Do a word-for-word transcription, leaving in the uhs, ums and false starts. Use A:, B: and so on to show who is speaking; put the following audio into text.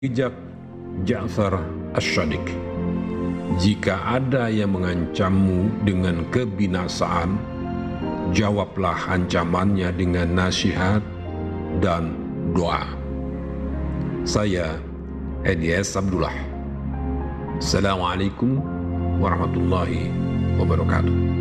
A: Bijak Ja'far Asy-Syadiq, jika ada yang mengancammu dengan kebinasaan, jawablah ancamannya dengan nasihat dan doa. Saya Edi S. Abdullah. Assalamualaikum warahmatullahi wabarakatuh.